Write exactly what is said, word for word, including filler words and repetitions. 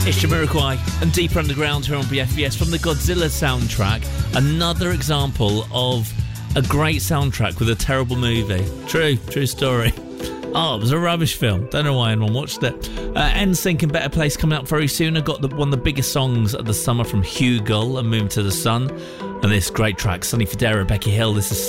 It's Jamiroquai and Deeper Underground here on B F B S from the Godzilla soundtrack. Another example of a great soundtrack with a terrible movie. True, true story. Oh, it was a rubbish film. Don't know why anyone watched it. Uh, N Sync and Better Place coming up very soon. I got the, one of the biggest songs of the summer from Hugh Gull and Moon to the Sun. And this great track, Sonny Fodera, Becky Hill. This is